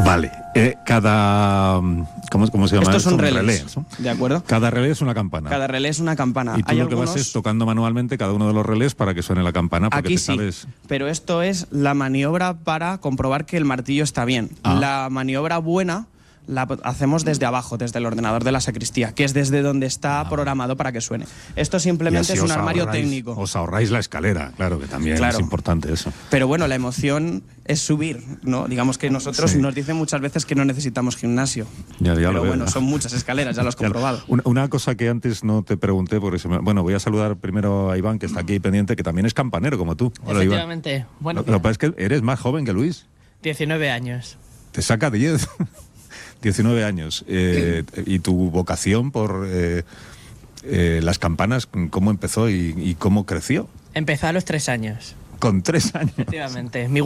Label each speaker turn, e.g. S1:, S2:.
S1: Vale. ¿Cómo se llama?
S2: Estos son relés,
S1: ¿no?
S2: ¿de acuerdo?
S1: Cada relé es una campana.
S2: Cada relé es una campana.
S1: Y tú lo que vas es tocando manualmente cada uno de los relés para que suene la campana. Porque
S2: Aquí
S1: te
S2: sí,
S1: sabes...
S2: pero esto es la maniobra para comprobar que el martillo está bien. La maniobra buena la hacemos desde abajo, desde el ordenador de la sacristía, que es desde donde está programado para que suene. Esto simplemente es un armario técnico.
S1: Os ahorráis la escalera, claro, que también es importante eso.
S2: Pero bueno, la emoción es subir, ¿no? Digamos que nosotros nos dicen muchas veces que no necesitamos gimnasio. Pero bueno, son muchas escaleras, ya lo has comprobado.
S1: Una cosa que antes no te pregunté, porque voy a saludar primero a Iván, que está aquí pendiente, que también es campanero como tú. Hola,
S3: efectivamente.
S1: Iván.
S3: Bueno,
S1: lo que pasa es que eres más joven que Luis.
S3: 19 años.
S1: Te saca 10. 19 años. ¿Y tu vocación por las campanas, cómo empezó y cómo creció?
S3: Empezó a los 3 años.
S1: ¿Con 3 años?
S3: Efectivamente.